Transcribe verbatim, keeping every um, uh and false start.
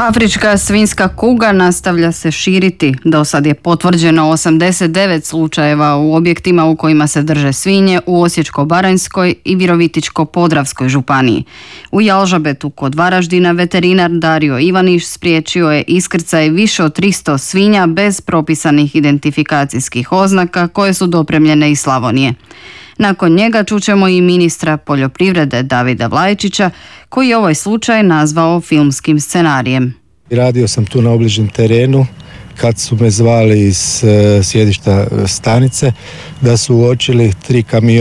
Afrička svinjska kuga nastavlja se širiti. Do sad je potvrđeno osamdeset devet slučajeva u objektima u kojima se drže svinje u Osječko-baranjskoj i Virovitičko-podravskoj županiji. U Jalžabetu kod Varaždina veterinar Dario Ivaniš spriječio je iskrcaj više od tristo svinja bez propisanih identifikacijskih oznaka koje su dopremljene iz Slavonije. Nakon njega čućemo i ministra poljoprivrede Davida Vlajčića, koji je ovaj slučaj nazvao filmskim scenarijem. Radio sam tu na obližnjem terenu kad su me zvali iz sjedišta stanice da su uočili tri kamiona